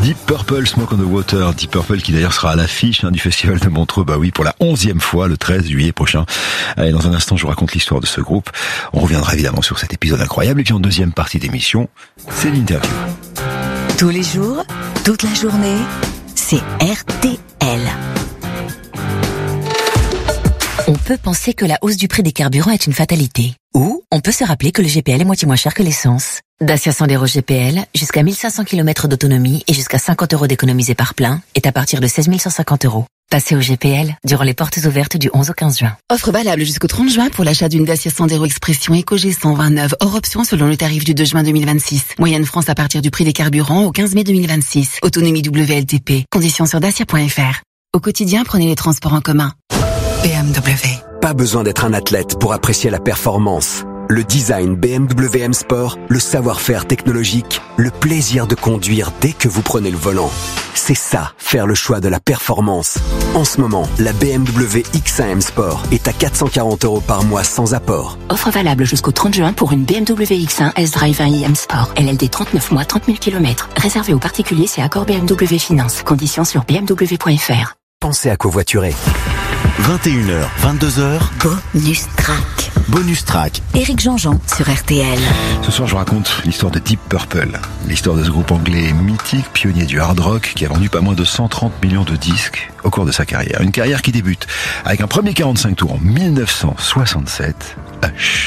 Deep Purple, Smoke on the Water. Deep Purple qui d'ailleurs sera à l'affiche du festival de Montreux, pour la 11e fois, le 13 juillet prochain. Allez, dans un instant, je vous raconte l'histoire de ce groupe. On reviendra évidemment sur cet épisode incroyable. Et puis en deuxième partie d'émission, c'est l'interview. Tous les jours, toute la journée, c'est RTL. On peut penser que la hausse du prix des carburants est une fatalité. Ou on peut se rappeler que le GPL est moitié moins cher que l'essence. Dacia Sandero GPL, jusqu'à 1500 km d'autonomie et jusqu'à 50 € d'économisés par plein, est à partir de 16 150 €. Passez au GPL durant les portes ouvertes du 11 au 15 juin. Offre valable jusqu'au 30 juin pour l'achat d'une Dacia Sandero Expression EcoG 129 hors option selon le tarif du 2 juin 2026. Moyenne France à partir du prix des carburants au 15 mai 2026. Autonomie WLTP. Conditions sur dacia.fr. Au quotidien, prenez les transports en commun. BMW. Pas besoin d'être un athlète pour apprécier la performance. Le design BMW M Sport, le savoir-faire technologique, le plaisir de conduire dès que vous prenez le volant. C'est ça, faire le choix de la performance. En ce moment, la BMW X1 M Sport est à 440 € par mois sans apport. Offre valable jusqu'au 30 juin pour une BMW X1 S-Drive 1i M Sport. LLD 39 mois, 30 000 km. Réservé aux particuliers, c'est accord BMW Finance. Conditions sur bmw.fr. Pensez à covoiturer. 21h, 22h. Bonus track. Bonus track. Éric Jean-Jean sur RTL. Ce soir, je vous raconte l'histoire de Deep Purple. L'histoire de ce groupe anglais mythique, pionnier du hard rock, qui a vendu pas moins de 130 millions de disques au cours de sa carrière. Une carrière qui débute avec un premier 45 tours en 1967.